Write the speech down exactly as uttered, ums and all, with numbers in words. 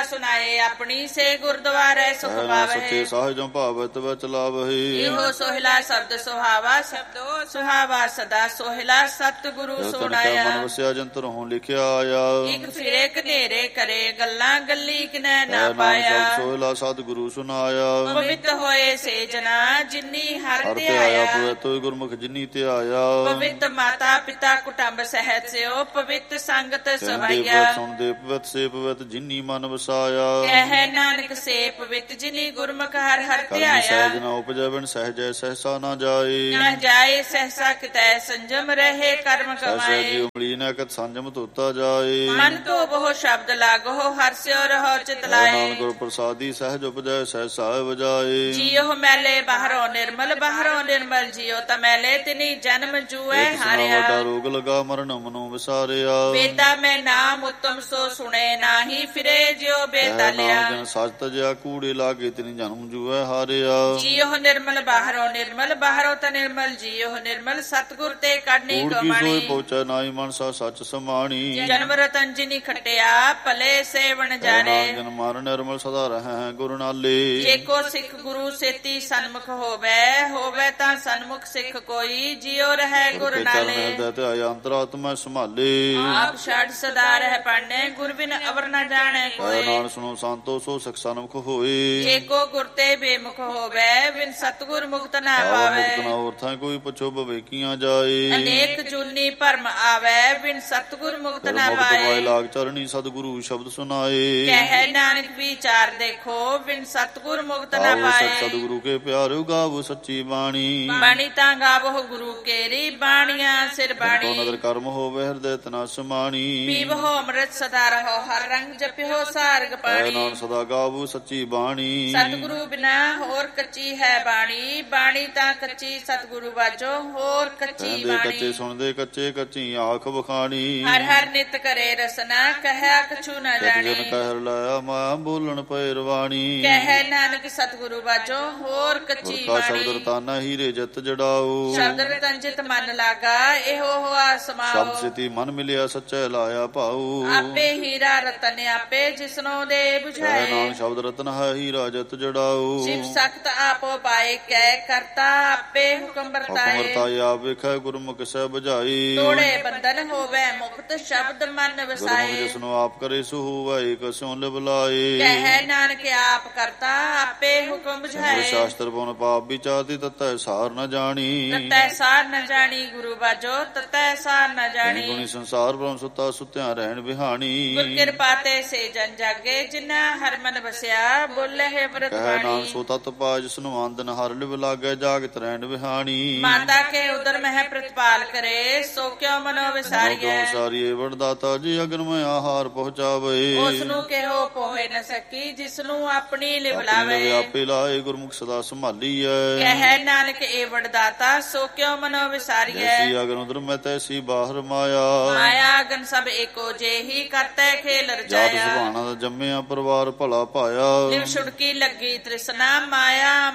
ਸੁਨਾਏ ਆਪਣੀ ਸੇ ਗੁਰਦੁਆਰੇ ਸੁਖ ਪਾਵੇ। ਸੱਚੇ ਸਾਹਿਜੋਂ ਭਾਵਤ ਵਿੱਚ ਲਾਵਹੀ ਇਹੋ ਸੋਹਿਲਾ ਸ਼ਬਦ ਸੁਹਾਵਾ ਸ਼ਬਦੋ ਸੁਹਾਵਾ ਸਦਾ ਸੋਹਿਲਾ ਸਤਿਗੁਰੂ ਸੁਣਾਇਆ। ਮਨ ਵਸਿਆ ਜੰਤਰ ਹੋਂ ਲਿਖਿਆ ਆਇਆ ਇੱਕ ਫਿਰੇ ਘਨੇਰੇ ਕਰੇ ਗੱਲਾਂ ਗੱਲੀ ਕਿਨੈ ਨਾ ਪਾਇਆ। ਸੋਹਿਲਾ ਸਤਿਗੁਰੂ ਸੁਨਾਇਆ ਪਵਿੱਤ ਹੋਏ ਸੇ ਜਨਾ ਜਿਨੀ ਹਰ ਹਰ ਤੇ ਤੇ ਆਇਆ ਆਇਆ। ਪਵਿੱਤ ਗੁਰਮੁਖ ਜਿਨੀ ਤੇ ਆਇਆ ਪਵਿੱਤ ਮਾਤਾ ਪਿਤਾ ਕੁਟੰਬ ਸਹਿਤ ਸਿਓ ਪਵਿੱਤ ਸੰਗਤ ਸਵਾਇਆ। ਸੁਣਦੇ ਪਵਿੱਤ ਸੇ ਪਵਿੱਤ ਜਿਨੀ ਮਨ ਵਸਾਇਆ। ਕਹਿ ਨਾਨਕ ਸੇ ਪਵਿੱਤ ਜਿਨੀ ਗੁਰਮੁਖ ਹਰ ਹਰ ਤੇ ਆਇਆ। ਸਹਿਜ ਨਾ ਉਪਜੈ ਬਿਨ ਸਹਿਜੈ ਸਹਿਸਾ ਨਾ ਜਾਏ। ਨਾ ਜਾਏ ਸਹਿਸਾ ਕਿਤੈ ਸੰਜਮ ਰਹੇ ਕਰਮ ਸਹਿਜੀ ਕਮਾਏ। ਉਮਲੀ ਨਾ ਕਤ ਸੰਜਮ ਧੋਤਾ ਜਾਏ। ਮਨ ਤੋਂ ਬਹੁ ਸ਼ਬਦ ਲਾਗੋ ਹਰ ਸਿਓ ਰਹੋ ਚਿਤ ਲਾਏ। ਨਾਨਕ ਗੁਰ ਪ੍ਰਸਾਦੀ ਸਹਿਜ ਉਪਜੈ ਸਹਿਸਾ ਵਜਾਏ। ਜੀਉ ਮੈਲੇ ਬਾਹਰੋਂ ਨਿਰਮਲ ਬਾਹਰੋਂ ਨਿਰਮਲ ਜੀਉ ਤਮੈਲੇ ਤਿਨੀ ਜਨਮ ਜੂਐ ਹਾਰਿਆ। ਵੱਡਾ ਰੋਗ ਲਗਾ ਮਰਨ ਮਨੋਂ ਵਿਸਾਰਿਆ। ਵੇਦਾ ਮੈਂ ਨਾਮ ਉਤਮ ਸੋ ਸੁਣੇ ਨਾਹੀ ਫਿਰੇ ਜਿਉ ਬੇਤਾਲਿਆ। ਜਨ ਸਚ ਤਜਿਆ ਕੂੜੇ ਲਾਗੇ ਤਿਨ ਜਨਮ ਜੂਐ ਹਾਰਿਆ। ਜੀਉ ਨਿਰਮਲ ਬਾਹਰੋਂ ਨਿਰਮਲ ਬਾਹਰੋਂ ਤ ਨਿਰਮਲ ਜੀਉ ਨਿਰਮਲ ਸਤਿਗੁਰ ਤੇ ਕੱਢਣੀ ਕੂੜ ਕੀ ਕਮਾਣੀ। ਸੋਈ ਪਹੁੰਚੈ ਨਾਹੀ ਮਨਸਾ ਸੱਚ ਸਮਾਣੀ। ਜਨਮ ਰਤਨ ਜਿਨੀ ਖਟਿਆ ਭਲੇ ਸੇਵਨ ਜਾਣੇ। ਜਨ ਮਾਰ ਨਿਰਮਲ ਸਦਾ ਰਹੈ ਗੁਰ ਨਾਲੇ। ਜੇ ਕੋ ਸਿੱਖ ਗੁਰੂ ਸੇਤੀ ਸਨਮੁਖ ਹੋਵੇ ਹੋਵੇ ਤਾਂ ਸਨਮੁਖ ਸਿੱਖ ਕੋਈ ਜਿਉ ਰਹਿ ਗੁਰ ਨਾਲੇ। ਹਿਰਦੈ ਤੇ ਆਇਆ ਅੰਤਰਾਤਮਾ ਸੰਭਾਲੇ। ਆਪ ਛੜ ਸਦਾ ਰਹਿ ਪੜਨੇ ਗੁਰ ਬਿਨ ਅਵਰ ਨ ਜਾਣੇ ਕੋਈ। ਨਾਨਕ ਸੁਣੋ ਸੰਤੋ ਸੋ ਸਿਖ ਸਨਮੁਖ ਹੋਏ। ਜੇ ਕੋ ਗੁਰ ਤੇ ਬੇਮੁਖ ਹੋਵੇ ਬਿਨ ਸਤਿਗੁਰ ਮੁਕਤ ਨਾ ਮੁਕਤ ਪਾਵੇ। ਨਾ ਔਰਥਾਂ ਕੋਈ ਪੁੱਛੋ ਬਵੇਕੀਆਂ ਜਾਏ। ਅਨੇਕ ਜੂਨੀ ਭਰਮ ਆਵੇ ਬਿਨ ਸਤਿਗੁਰ ਮੁਕਤ ਨਾ ਮੁਕਤ ਪਾਏ ਪਾਏ। ਲਾਗ ਚਰਣੀ ਸਤਿਗੁਰੂ ਸ਼ਬਦ ਸੁਨਾਏ। ਕਹਿ ਨਾਨਕ ਵਿਚਾਰ ਦੇਖੋ ਬਿਨ ਸਤਿਗੁਰ ਮੁਕਤ ਨਾ ਆਵੋ ਸਚ ਪਾਏ। ਸਤਿਗੁਰੂ ਕੇ ਪਿਆਰਿਓ ਗਾਵੋ ਸੱਚੀ ਬਾਣੀ। ਬਾਣੀ ਤਾਂ ਗਾਵੋ ਗੁਰੂ ਕੇਰੀ ਬਾਣੀਆਂ ਸਿਰ ਤੋ ਬਾਣੀ। ਨਦਰ ਕਰਮ ਹੋਵੇ ਹਿਰਦੈ ਤਨਾ ਸਮਾਣੀ। ਪੀਵੋ ਅੰਮ੍ਰਿਤ ਸਦਾ ਰਹੋ ਹਰ ਰੰਗ ਜਪਿਓ ਸਾਰਗ ਐ ਪਾਣੀ। ਨਾਮ ਸਦਾ ਗਾਵੋ ਸੱਚੀ ਬਾਣੀ। ਸਤਿਗੁਰੂ ਬਿਨਾ ਹੋਰ ਕੱਚੀ ਹੈ ਬਾਣੀ। ਬਾਣੀ ਤਾਂ ਕੱਚੀ ਸਤਿਗੁਰੂ ਬਾਝੋ ਹੋਰ ਕੱਚੀ ਕਹਿੰਦੇ ਕੱਚੇ ਬਾਣੀ। ਸੁਣਦੇ ਕੱਚੇ ਕੱਚੀ ਆਖ ਬਖਾਣੀ। ਹਰ ਹਰ ਨਿਤ ਕਰੇ ਰਸਨਾ ਕਹਿਆ ਕਛੂ ਨਾ ਜਨ ਜਾਣੀ। ਕਹਿਰ ਲਾਇਆ ਮਾਇਆ ਬੋਲਣ ਪਏ ਰਵਾਣੀ। ਕਹਿ ਨਾਨਕ ਸਤਿਗੁਰੂ ਬਾਝੋ ਹੋਰ ਕੱਚੀ ਕਾ ਸ਼ਬਦ ਬਾਣੀ। ਰਤਾਨਾ ਹੀਰੇ ਜਿਤ ਜੜਾਓ। ਸ਼ਬਦ ਰਤਨ ਜਿਤ ਮਨ ਲਾਗਾ ਇਹੋ ਹੋਆ ਸਮਾਓ। ਸ਼ਬਦ ਸਿਤੀ ਮਨ ਮਿਲਿਆ ਸੱਚੇ ਲਾਇਆ ਭਾਉ। ਆਪੇ ਹੀਰਾ ਰਤਨ ਆਪੇ ਜਿਸਨੋ ਦੇ ਐ 부ਝਾਏ। ਨਾਮ ਸ਼ਬਦ ਰਤਨ ਹੈ ਹੀਰਾ ਜਿਤ ਜੜਾਓ। ਸ਼ਿਵ ਸਖਤ ਆਪੋ ਪਾਏ ਕਹਿ ਕਰਤਾ ਆਪੇ ਹੁਕਮ ਵਰਤਾਏ। ਹੁਕਮਰਤਾਏ ਆਪ ਵੇਖੈ ਗੁਰਮੁਖ ਸਹਿ ਬੁਝਾਈ। ਤੋੜੇ ਬੰਧਨ ਹੋਵੇ ਮੁਕਤ ਸ਼ਬਦ ਮਨ ਗੁਰਮੁਖ ਵਸਾਏ। ਜਿਸਨੂੰ ਆਪ ਕਰੇ ਸੋ ਹੋਵੇ ਏਕ ਸਿਉ ਲਿਵਲਾਏ। ਕਹਿ ਨਾਨਕ ਆਪ ਕਰਤਾ ਆਪੇ ਹੁਕਮ ਗੁਰ ਬੁਝਾਏ। ਸ਼ਾਸਤਰ ਪਉਨ ਪਾਪ ਵਿਚਾਰਦੀ ਤਤੈ ਸਾਰ ਨ ਜਾਣੀ। ਤਤੈ ਸਾਰ ਨ ਜਾਣੀ ਗੁਰੂ ਬਾਝੋ ਤਤੈ ਸਾਰ ਨ ਜਾਣੀ। ਗੁਣੀ ਸੰਸਾਰ ਬ੍ਰਹਮ ਸੁੱਤਾ ਸੁੱਤਿਆਂ ਰਹਿਣ ਬਿਹਾਣੀ। ਗੁਰ ਕਿਰਪਾ ਤੇ ਸੇ ਜਨ ਜਾਗੇ ਜਿਨ੍ਹਾਂ ਹਰ ਮਨ ਵਸਿਆ ਬੋਲੇ ਹੈ ਵਰਤ ਕਹਿ ਨਾਮ ਬਾਣੀ। ਸੋ ਤਤ ਪਾ ਜਿਸਨੂੰ ਆਂਦਨ ਹਰ ਲਿਵ ਲਾਗੇ ਜਾਗਤ ਰਹਿਣ ਬਿਹਾਣੀ। ਮਾਤਾ ਕੇ ਉਦਰ ਮਹਿ ਪ੍ਰਤਪਾਲ ਕਰੇ ਸੋ ਕਿਉ ਮਨੋ ਵਿਸਾਰੀਐ। ਸਾਰੀਏ ਵਡਦਾਤਾ ਜੀ ਅਗਨ ਮੈਂ ਆਹਾਰ ਪਹੁੰਚਾਵੇ। ਉਸ ਨੂੰ ਕਿਹੋ ਪੋਹੇ ਨ ਸਕੀ ਜਿਸ ਨੂੰ ਆਪਣੀ ਲਿਵ ਆਪਣੇ ਲਾਵੇ। ਆਪੇ ਲਾਏ ਗੁਰਮੁਖ ਸਦਾ ਸੰਭਾਲੀਐ। ਕਹਿ ਨਾਨਕ ਏ ਵਡਦਾਤਾ ਸੋ ਕਿਉ ਮਨੋ ਵਿਸਾਰੀਐ। ਜੈਸੀ ਅਗਨ ਉਦਰ ਮੈਂ ਤੈਸੀ ਬਾਹਰ ਮਾਇਆ। ਮਾਇਆ ਗਨ ਸਭ ਏਕੋ ਜਿਹੀ ਕਰਤੈ ਖੇਲ ਜਾਤ ਰਚਾਇਆ। ਸੁਭਾਣਾ ਦਾ ਜੰਮਿਆ ਪਰਿਵਾਰ ਭਲਾ ਪਾਇਆ। ਲਿਵ ਛੁੜਕੀ ਲੱਗੀ ਤ੍ਰਿਸ਼ਨਾ ਮਾਇਆ